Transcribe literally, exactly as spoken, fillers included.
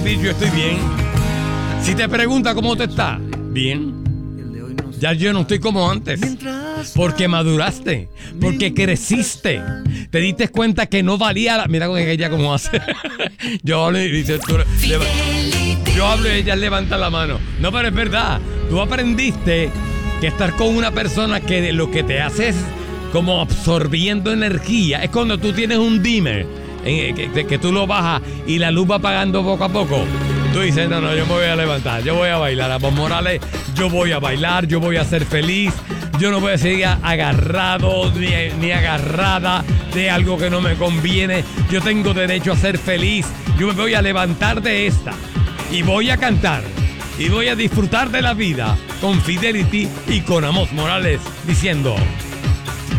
Yo estoy bien. Si te pregunta cómo te está, bien. Ya yo no estoy como antes. Porque maduraste. Porque creciste. Te diste cuenta que no valía la... Mira con ella cómo hace. Yo hablo y dice... Tú, leva... Yo hablo y ella levanta la mano. No, pero es verdad. Tú aprendiste que estar con una persona que lo que te hace es como absorbiendo energía. Es cuando tú tienes un dimmer, eh, que, que tú lo bajas y la luz va apagando poco a poco. Tú dices, no, no, yo me voy a levantar, yo voy a bailar. Amor Morales, yo voy a bailar, yo voy a ser feliz. Yo no voy a seguir agarrado ni, ni agarrada de algo que no me conviene. Yo tengo derecho a ser feliz. Yo me voy a levantar de esta y voy a cantar y voy a disfrutar de la vida con Fidelity y con Amos Morales diciendo...